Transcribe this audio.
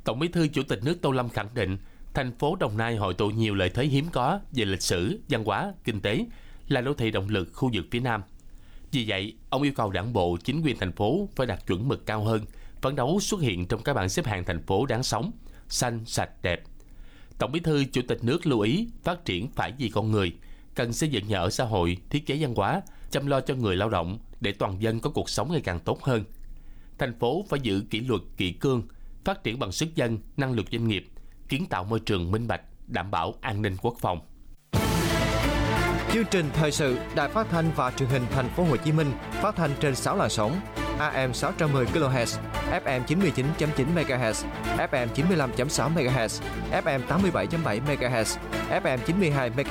Tổng Bí thư Chủ tịch nước Tô Lâm khẳng định, thành phố Đồng Nai hội tụ nhiều lợi thế hiếm có về lịch sử, văn hóa, kinh tế, là đô thị động lực khu vực phía Nam. Vì vậy, ông yêu cầu Đảng bộ, chính quyền thành phố phải đặt chuẩn mực cao hơn, phấn đấu xuất hiện trong các bảng xếp hạng thành phố đáng sống, xanh, sạch, đẹp. Tổng Bí thư Chủ tịch nước lưu ý phát triển phải vì con người, cần xây dựng nhà ở xã hội, thiết kế văn hóa, chăm lo cho người lao động để toàn dân có cuộc sống ngày càng tốt hơn. Thành phố phải giữ kỷ luật kỷ cương, phát triển bằng sức dân, năng lực doanh nghiệp, kiến tạo môi trường minh bạch, đảm bảo an ninh quốc phòng. Chương trình thời sự Đài Phát thanh và Truyền hình Thành phố Hồ Chí Minh phát thanh trên 6 làn sóng: AM 610 kHz, FM 99.9 MHz, FM 95.6 MHz, FM 87.7 MHz, FM 92 MHz.